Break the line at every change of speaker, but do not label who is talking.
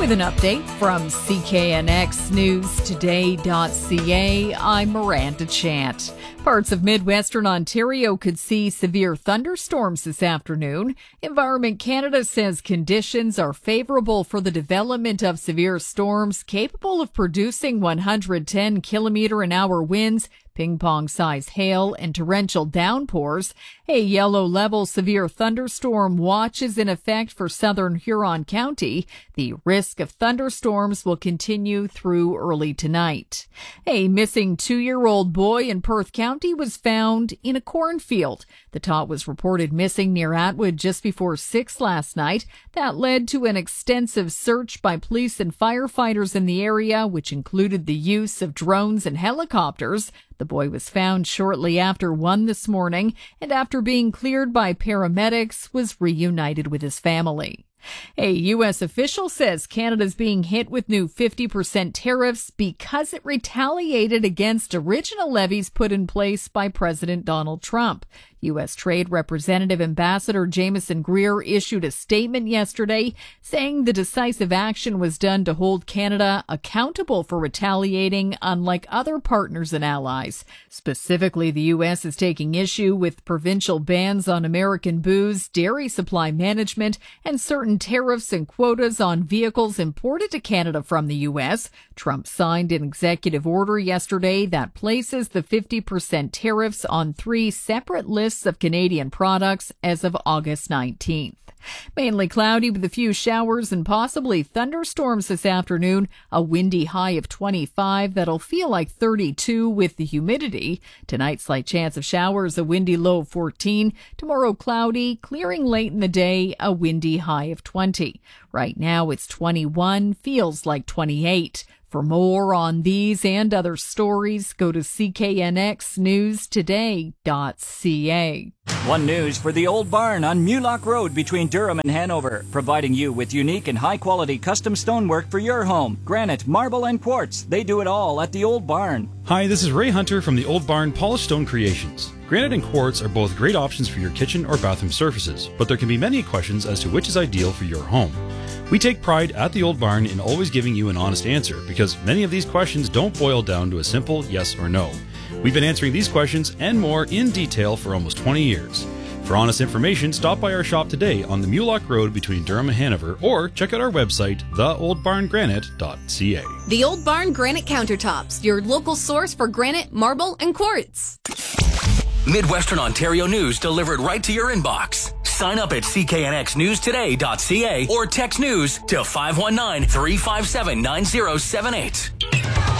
With an update from CKNXNewsToday.ca, I'm Miranda Chant. Parts of Midwestern Ontario could see severe thunderstorms this afternoon. Environment Canada says conditions are favorable for the development of severe storms capable of producing 110 km/h winds, ping-pong-sized hail, and torrential downpours. A yellow-level severe thunderstorm watch is in effect for southern Huron County. The risk of thunderstorms will continue through early tonight. A missing 2-year-old boy in Perth County was found in a cornfield. The tot was reported missing near Atwood just before 6 last night. That led to an extensive search by police and firefighters in the area, which included the use of drones and helicopters. The boy was found shortly after 1 this morning, and after being cleared by paramedics, was reunited with his family. A U.S. official says Canada's being hit with new 50% tariffs because it retaliated against original levies put in place by President Donald Trump. U.S. Trade Representative Ambassador Jameson Greer issued a statement yesterday saying the decisive action was done to hold Canada accountable for retaliating, unlike other partners and allies. Specifically, the U.S. is taking issue with provincial bans on American booze, dairy supply management, and certain tariffs and quotas on vehicles imported to Canada from the U.S. Trump signed an executive order yesterday that places the 50% tariffs on 3 separate lists of Canadian products as of August 19th. Mainly cloudy with a few showers and possibly thunderstorms this afternoon. A windy high of 25 that'll feel like 32 with the humidity. Tonight, slight chance of showers, a windy low of 14. Tomorrow, cloudy, clearing late in the day, a windy high of 20. Right now, it's 21, feels like 28. For more on these and other stories, go to CKNXNewsToday.ca.
One News for the Old Barn on Mulock Road between Durham and Hanover, providing you with unique and high-quality custom stonework for your home. Granite, marble, and quartz. They do it all at the Old Barn.
Hi, this is Ray Hunter from the Old Barn Polished Stone Creations. Granite and quartz are both great options for your kitchen or bathroom surfaces, but there can be many questions as to which is ideal for your home. We take pride at the Old Barn in always giving you an honest answer, because many of these questions don't boil down to a simple yes or no. We've been answering these questions and more in detail for almost 20 years. For honest information, stop by our shop today on the Mulock Road between Durham and Hanover, or check out our website, theoldbarngranite.ca.
The Old Barn Granite Countertops, your local source for granite, marble, and quartz.
Midwestern Ontario news delivered right to your inbox. Sign up at CKNXNewsToday.ca or text news to 519-357-9078.